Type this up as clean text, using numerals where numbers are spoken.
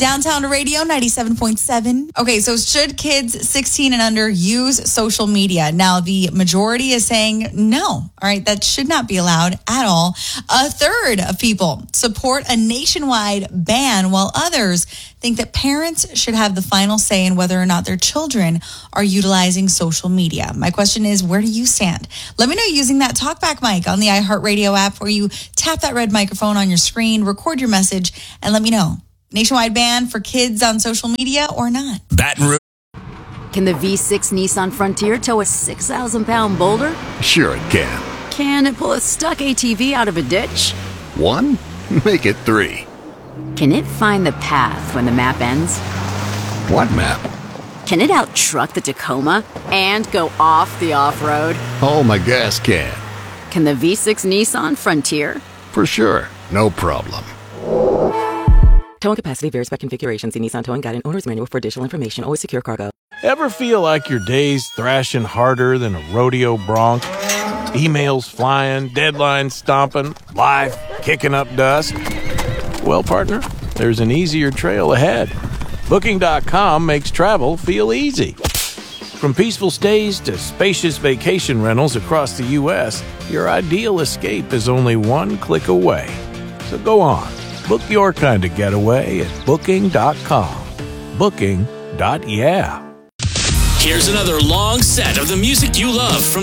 Downtown Radio 97.7. Okay, so should kids 16 and under use social media? Now, the majority is saying no. All right, that should not be allowed at all. A third of people support a nationwide ban, while others think that parents should have the final say in whether or not their children are utilizing social media. My question is, where do you stand? Let me know using that TalkBack mic on the iHeartRadio app, where you tap that red microphone on your screen, record your message, and let me know. Nationwide ban for kids on social media or not? Can the V6 Nissan Frontier tow a 6,000-pound boulder? Sure it can. Can it pull a stuck ATV out of a ditch? 1? Make it 3. Can it find the path when the map ends? What map? Can it out-truck the Tacoma and go off the off-road? Oh, my gas can. Can the V6 Nissan Frontier? For sure. No problem. Towing capacity varies by configuration. See Nissan Towing Guide and Owner's Manual for additional information. Always secure cargo. Ever feel like your day's thrashing harder than a rodeo bronc? Emails flying, deadlines stomping, life kicking up dust? Well, partner, there's an easier trail ahead. Booking.com makes travel feel easy. From peaceful stays to spacious vacation rentals across the U.S., your ideal escape is only one click away. So go on. Book your kind of getaway at Booking.com. Booking.yeah. Here's another long set of the music you love from